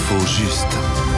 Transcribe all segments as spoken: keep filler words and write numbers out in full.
L'info juste.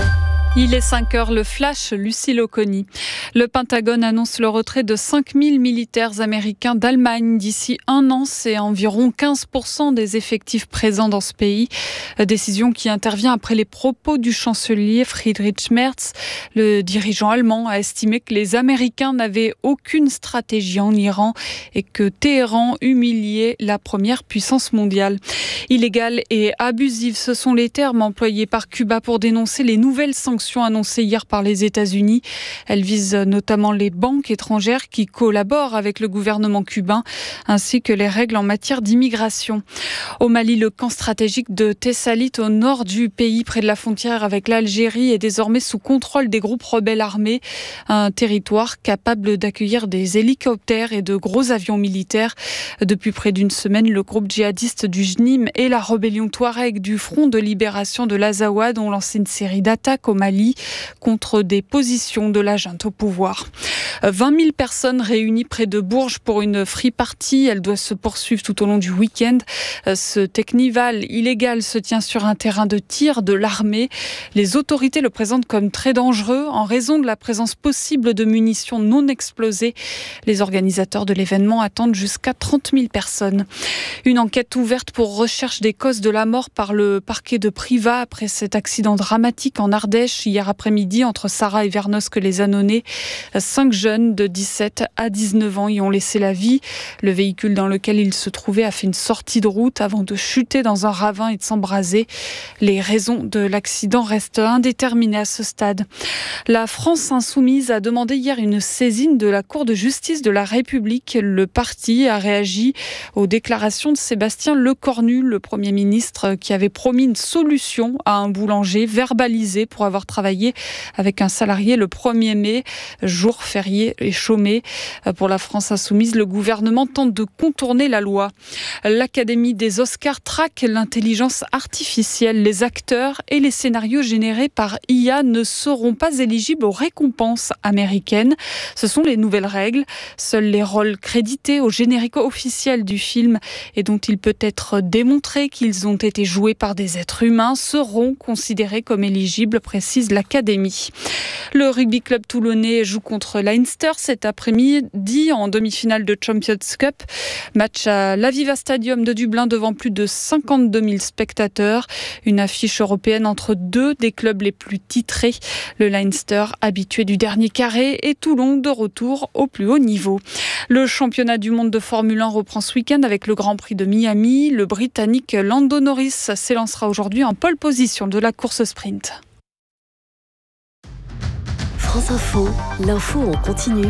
Il est cinq heures, le flash, Lucille Oconi. Le Pentagone annonce le retrait de cinq mille militaires américains d'Allemagne d'ici un an. C'est environ quinze pour cent des effectifs présents dans ce pays. Décision qui intervient après les propos du chancelier Friedrich Merz. Le dirigeant allemand a estimé que les Américains n'avaient aucune stratégie en Iran et que Téhéran humiliait la première puissance mondiale. Illégale et abusive, ce sont les termes employés par Cuba pour dénoncer les nouvelles sanctions annoncées hier par les États-Unis. Elles visent notamment les banques étrangères qui collaborent avec le gouvernement cubain, ainsi que les règles en matière d'immigration. Au Mali, le camp stratégique de Tessalit, au nord du pays, près de la frontière avec l'Algérie, est désormais sous contrôle des groupes rebelles armés. Un territoire capable d'accueillir des hélicoptères et de gros avions militaires. Depuis près d'une semaine, le groupe djihadiste du J N I M et la rébellion Touareg du Front de libération de l'Azawad ont lancé une série d'attaques au Mali contre des positions de la junte au pouvoir. vingt mille personnes réunies près de Bourges pour une free party. Elle doit se poursuivre tout au long du week-end. Ce technival illégal se tient sur un terrain de tir de l'armée. Les autorités le présentent comme très dangereux en raison de la présence possible de munitions non explosées. Les organisateurs de l'événement attendent jusqu'à trente mille personnes. Une enquête ouverte pour recherche des causes de la mort par le parquet de Privas après cet accident dramatique en Ardèche hier après-midi entre Sarrat et Vernosque-les-Annonay. Cinq jeunes de dix-sept à dix-neuf ans y ont laissé la vie. Le véhicule dans lequel ils se trouvaient a fait une sortie de route avant de chuter dans un ravin et de s'embraser. Les raisons de l'accident restent indéterminées à ce stade. La France insoumise a demandé hier une saisine de la Cour de justice de la République. Le parti a réagi aux déclarations de Sébastien Lecornu, le Premier ministre, qui avait promis une solution à un boulanger verbalisé pour avoir travaillé avec un salarié le premier mai, jour férié et chômé. Pour la France insoumise, le gouvernement tente de contourner la loi. L'Académie des Oscars traque l'intelligence artificielle. Les acteurs et les scénarios générés par I A ne seront pas éligibles aux récompenses américaines. Ce sont les nouvelles règles. Seuls les rôles crédités au générique officiel du film et dont il peut être démontré qu'ils ont été joués par des êtres humains seront considérés comme éligibles, précise l'Académie. Le rugby club toulonnais joue contre Leinster cet après-midi en demi-finale de Champions Cup. Match à l'Aviva Stadium de Dublin devant plus de cinquante-deux mille spectateurs. Une affiche européenne entre deux des clubs les plus titrés. Le Leinster, habitué du dernier carré, et Toulon de retour au plus haut niveau. Le championnat du monde de Formule un reprend ce week-end avec le Grand Prix de Miami. Le Britannique Lando Norris s'élancera aujourd'hui en pole position de la course sprint. France Info, l'info en continu.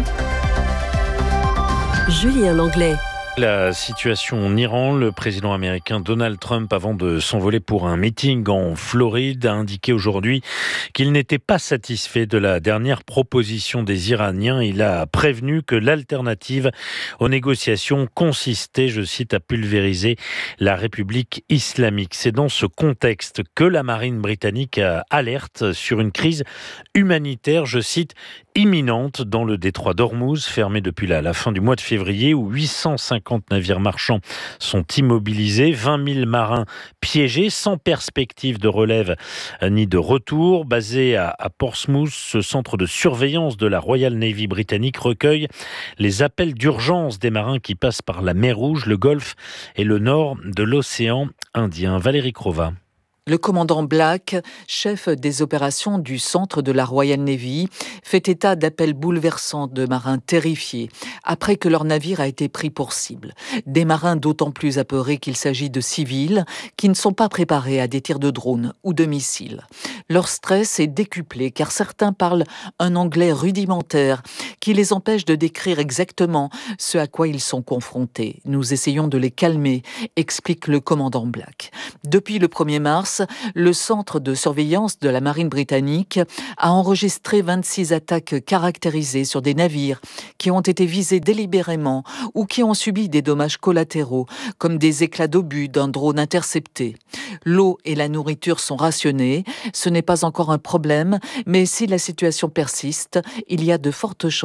Julien Langlais. La situation en Iran, le président américain Donald Trump, avant de s'envoler pour un meeting en Floride, a indiqué aujourd'hui qu'il n'était pas satisfait de la dernière proposition des Iraniens. Il a prévenu que l'alternative aux négociations consistait, je cite, à pulvériser la République islamique. C'est dans ce contexte que la marine britannique alerte sur une crise humanitaire, je cite, imminente dans le détroit d'Ormuz, fermé depuis la, la fin du mois de février, où huit cent cinquante navires marchands sont immobilisés, vingt mille marins piégés, sans perspective de relève ni de retour. Basé à, à Portsmouth, ce centre de surveillance de la Royal Navy britannique recueille les appels d'urgence des marins qui passent par la mer Rouge, le Golfe et le nord de l'océan Indien. Valérie Crova. Le commandant Black, chef des opérations du centre de la Royal Navy, fait état d'appels bouleversants de marins terrifiés après que leur navire a été pris pour cible. Des marins d'autant plus apeurés qu'il s'agit de civils qui ne sont pas préparés à des tirs de drones ou de missiles. Leur stress est décuplé car certains parlent un anglais rudimentaire qui les empêche de décrire exactement ce à quoi ils sont confrontés. Nous essayons de les calmer, explique le commandant Black. Depuis le premier mars, le centre de surveillance de la marine britannique a enregistré vingt-six attaques caractérisées sur des navires qui ont été visés délibérément ou qui ont subi des dommages collatéraux, comme des éclats d'obus d'un drone intercepté. L'eau et la nourriture sont rationnées. Ce n'est pas encore un problème, mais si la situation persiste, il y a de fortes chances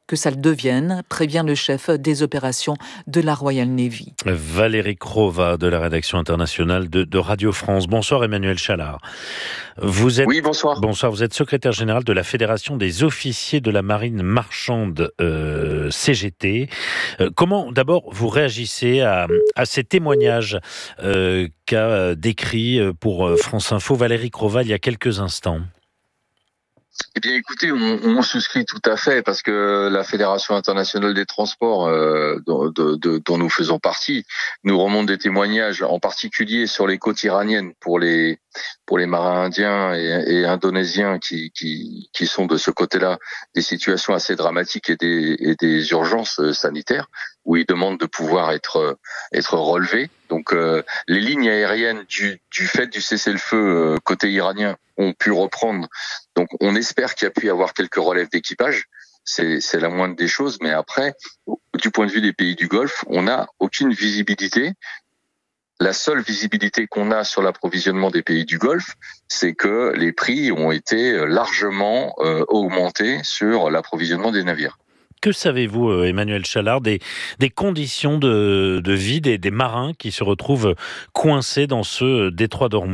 que ça le devienne, prévient le chef des opérations de la Royal Navy. Valérie Crova de la rédaction internationale de, de Radio France. Bonsoir Emmanuel Chalard. Vous êtes, oui, bonsoir. Bonsoir, vous êtes secrétaire général de la Fédération des officiers de la marine marchande euh, C G T. Euh, comment d'abord vous réagissez à, à ces témoignages euh, qu'a décrit pour France Info Valérie Crova il y a quelques instants? Eh bien, écoutez, on, on souscrit tout à fait parce que la Fédération internationale des transports, euh, dont, de, de, dont nous faisons partie, nous remonte des témoignages, en particulier sur les côtes iraniennes pour les pour les marins indiens et, et indonésiens qui, qui qui sont de ce côté-là, des situations assez dramatiques et des et des urgences sanitaires où ils demandent de pouvoir être être relevés. Donc, euh, les lignes aériennes du du fait du cessez-le-feu euh, côté iranien ont pu reprendre. Donc, on espère qu'il y a pu y avoir quelques relèves d'équipage. C'est, c'est la moindre des choses. Mais après, du point de vue des pays du Golfe, on n'a aucune visibilité. La seule visibilité qu'on a sur l'approvisionnement des pays du Golfe, c'est que les prix ont été largement euh, augmentés sur l'approvisionnement des navires. Que savez-vous, Emmanuel Chalard, des, des conditions de, de vie des, des marins qui se retrouvent coincés dans ce détroit d'Ormuz ?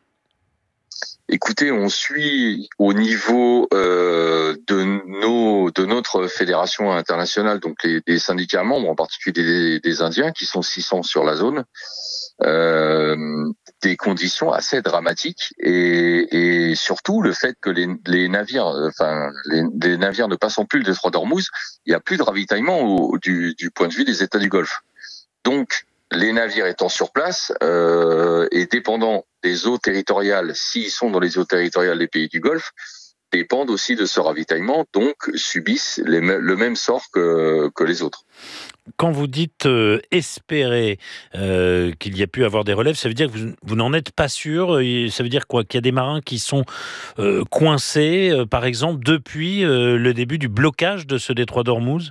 Écoutez, on suit au niveau euh, de nos de notre fédération internationale, donc les, les syndicats membres, en particulier des, des Indiens, qui sont six cents sur la zone, euh, des conditions assez dramatiques et, et surtout le fait que les, les navires, enfin les, les navires ne passant plus le détroit d'Ormuz, il n'y a plus de ravitaillement au, du, du point de vue des États du Golfe. Donc les navires étant sur place euh, et dépendant des eaux territoriales, s'ils sont dans les eaux territoriales des pays du Golfe, dépendent aussi de ce ravitaillement, donc subissent les, le même sort que, que les autres. Quand vous dites euh, espérer euh, qu'il y a pu avoir des relèves, ça veut dire que vous, vous n'en êtes pas sûr. Ça veut dire quoi? Qu'il y a des marins qui sont euh, coincés, euh, par exemple, depuis euh, le début du blocage de ce détroit d'Ormuz?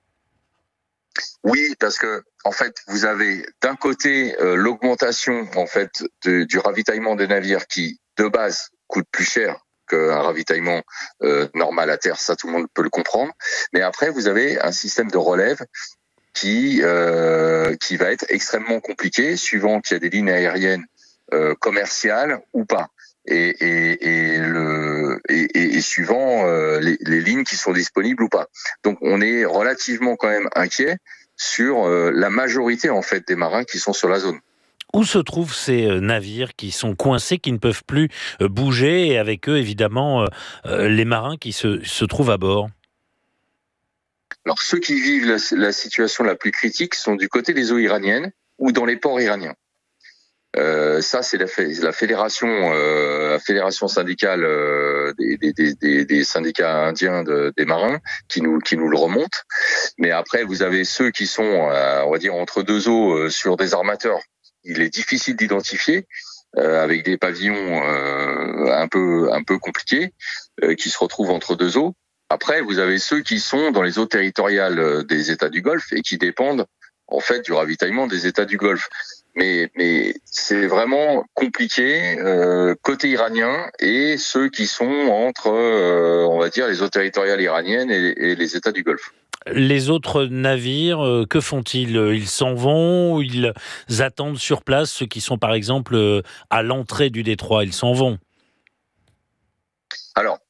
Oui, parce que en fait, vous avez d'un côté euh, l'augmentation en fait de, du ravitaillement des navires qui, de base, coûte plus cher qu'un ravitaillement euh, normal à terre. Ça, tout le monde peut le comprendre. Mais après, vous avez un système de relève qui euh, qui va être extrêmement compliqué, suivant qu'il y a des lignes aériennes euh, commerciales ou pas. Et, et, et, le, et, et, et suivant euh, les, les lignes qui sont disponibles ou pas. Donc, on est relativement quand même inquiet sur euh, la majorité en fait des marins qui sont sur la zone. Où se trouvent ces navires qui sont coincés, qui ne peuvent plus bouger, et avec eux évidemment euh, les marins qui se, se trouvent à bord? Alors ceux qui vivent la, la situation la plus critique sont du côté des eaux iraniennes ou dans les ports iraniens. Euh, ça, c'est la, la fédération, euh, la fédération syndicale euh, des, des, des, des syndicats indiens de, des marins qui nous qui nous le remonte. Mais après, vous avez ceux qui sont, euh, on va dire, entre deux eaux euh, sur des armateurs. Il est difficile d'identifier euh, avec des pavillons euh, un peu un peu compliqués euh, qui se retrouvent entre deux eaux. Après, vous avez ceux qui sont dans les eaux territoriales des États du Golfe et qui dépendent en fait du ravitaillement des États du Golfe. Mais, mais c'est vraiment compliqué euh, côté iranien et ceux qui sont entre, euh, on va dire, les eaux territoriales iraniennes et, et les États du Golfe. Les autres navires, euh, que font-ils? Ils s'en vont ou ils attendent sur place? Ceux qui sont par exemple euh, à l'entrée du détroit, ils s'en vont? Alors,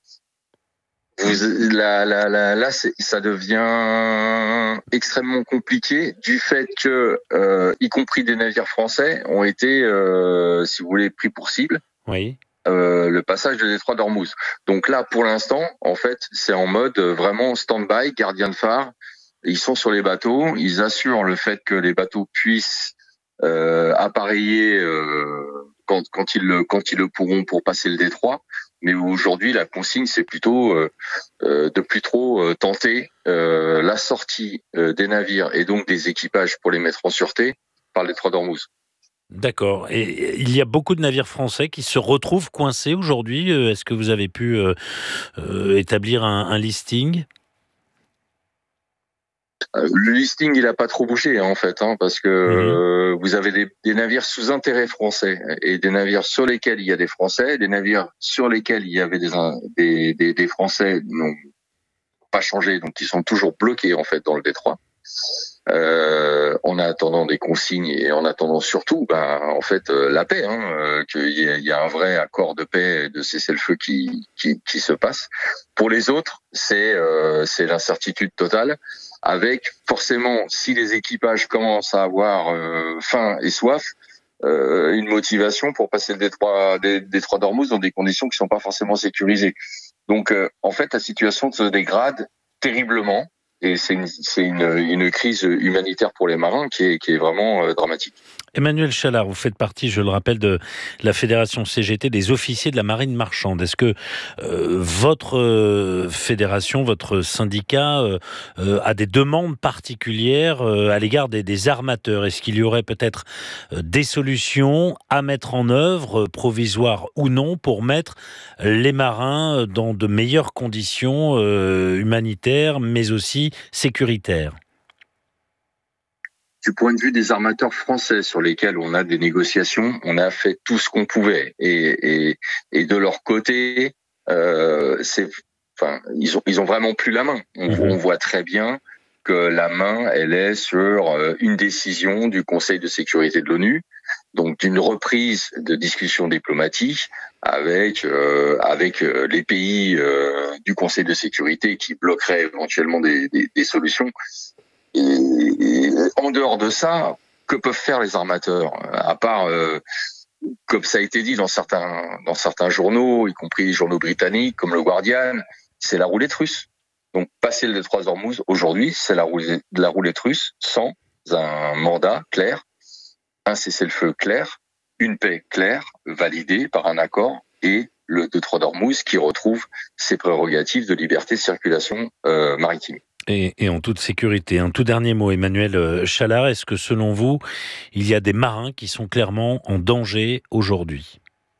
Vous, là, là, là, là c'est, ça devient extrêmement compliqué du fait que, euh, y compris des navires français, ont été, euh, si vous voulez, pris pour cible. Oui. Euh, le passage de détroit d'Ormuz. Donc là, pour l'instant, en fait, c'est en mode vraiment stand-by, gardien de phare. Ils sont sur les bateaux, ils assurent le fait que les bateaux puissent euh, appareiller euh, quand, quand ils le, quand ils le pourront pour passer le détroit. Mais aujourd'hui, la consigne, c'est plutôt euh, euh, de plus trop euh, tenter euh, la sortie euh, des navires et donc des équipages pour les mettre en sûreté par le détroit d'Ormuz. D'accord. Et il y a beaucoup de navires français qui se retrouvent coincés aujourd'hui. Est-ce que vous avez pu euh, euh, établir un, un listing ? Le listing, il a pas trop bougé hein, en fait, hein, parce que mmh. euh, vous avez des, des navires sous intérêt français et des navires sur lesquels il y a des Français, des navires sur lesquels il y avait des des, des, des Français non pas changé, donc ils sont toujours bloqués en fait dans le détroit. Euh, en attendant des consignes et en attendant surtout, ben, en fait, euh, la paix, hein, euh, qu'il y ait, il y a un vrai accord de paix et de cessez-le-feu qui, qui, qui se passe. Pour les autres, c'est, euh, c'est l'incertitude totale, avec forcément, si les équipages commencent à avoir euh, faim et soif, euh, une motivation pour passer le détroit, des, détroit d'Ormuz dans des conditions qui sont pas forcément sécurisées. Donc, euh, en fait, la situation se dégrade terriblement. Et c'est une, c'est une, une crise humanitaire pour les marins qui est, qui est vraiment euh, dramatique. Emmanuel Chalard, vous faites partie, je le rappelle, de la fédération C G T des officiers de la marine marchande. Est-ce que euh, votre euh, fédération, votre syndicat euh, euh, a des demandes particulières euh, à l'égard des, des armateurs ? Est-ce qu'il y aurait peut-être euh, des solutions à mettre en œuvre, euh, provisoires ou non, pour mettre les marins dans de meilleures conditions euh, humanitaires, mais aussi sécuritaires ? Du point de vue des armateurs français sur lesquels on a des négociations, on a fait tout ce qu'on pouvait. Et, et, et de leur côté, euh, c'est, enfin, ils ont, ils ont vraiment plus la main. On, mmh. on voit très bien que la main, elle est sur une décision du Conseil de sécurité de l'ONU, donc d'une reprise de discussions diplomatiques avec euh, avec les pays euh, du Conseil de sécurité qui bloqueraient éventuellement des, des, des solutions. Et, et en dehors de ça, que peuvent faire les armateurs, à part, euh, comme ça a été dit dans certains dans certains journaux, y compris les journaux britanniques comme le Guardian, c'est la roulette russe. Donc passer le détroit d'Ormuz aujourd'hui, c'est la roulette, la roulette russe sans un mandat clair, un cessez-le-feu clair, une paix claire, validée par un accord, et le détroit d'Ormuz qui retrouve ses prérogatives de liberté de circulation euh, maritime. Et, et en toute sécurité. Un tout dernier mot, Emmanuel Chalard, est-ce que selon vous, il y a des marins qui sont clairement en danger aujourd'hui ?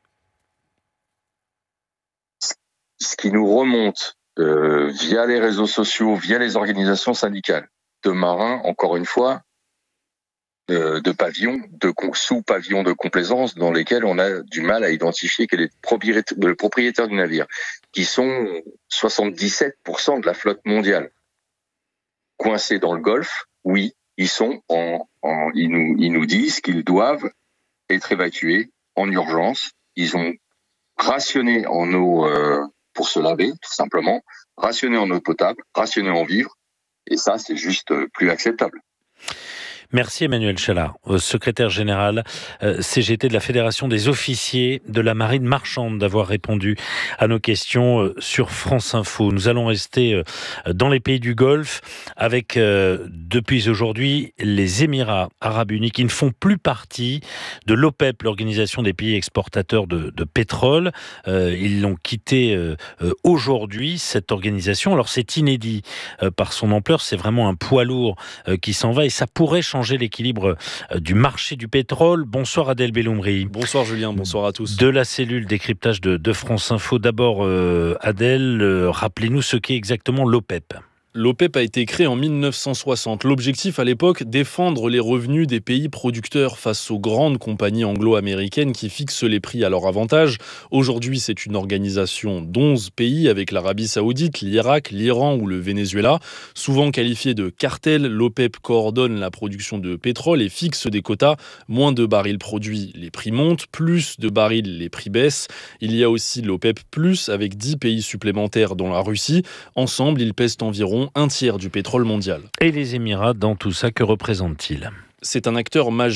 Ce qui nous remonte euh, via les réseaux sociaux, via les organisations syndicales, de marins, encore une fois, de, de pavillons, de sous-pavillons de complaisance dans lesquels on a du mal à identifier quel est le propriétaire du navire, qui sont soixante-dix-sept pour cent de la flotte mondiale. Coincés dans le Golfe, oui, ils sont en, en ils nous ils nous disent qu'ils doivent être évacués en urgence. Ils ont rationné en eau euh, pour se laver, tout simplement, rationné en eau potable, rationné en vivres, et ça c'est juste euh, plus acceptable. Merci Emmanuel Chalard, secrétaire général C G T de la Fédération des officiers de la marine marchande, d'avoir répondu à nos questions sur France Info. Nous allons rester dans les pays du Golfe avec, depuis aujourd'hui, les Émirats arabes unis qui ne font plus partie de l'OPEP, l'organisation des pays exportateurs de, de pétrole. Ils l'ont quitté aujourd'hui, cette organisation. Alors c'est inédit par son ampleur, c'est vraiment un poids lourd qui s'en va et ça pourrait changer l'équilibre du marché du pétrole. Bonsoir Adel Belloumri. Bonsoir Julien, bonsoir à tous. De la cellule décryptage de, de France Info. D'abord euh, Adel, euh, rappelez-nous ce qu'est exactement l'OPEP. L'OPEP a été créé en mille neuf cent soixante. L'objectif à l'époque, défendre les revenus des pays producteurs face aux grandes compagnies anglo-américaines qui fixent les prix à leur avantage. Aujourd'hui, c'est une organisation d'onze pays avec l'Arabie Saoudite, l'Irak, l'Iran ou le Venezuela. Souvent qualifiée de cartel, l'OPEP coordonne la production de pétrole et fixe des quotas. Moins de barils produits, les prix montent. Plus de barils, les prix baissent. Il y a aussi l'OPEP plus avec dix pays supplémentaires dont la Russie. Ensemble, ils pèsent environ un tiers du pétrole mondial. Et les Émirats, dans tout ça, que représentent-ils ? C'est un acteur majeur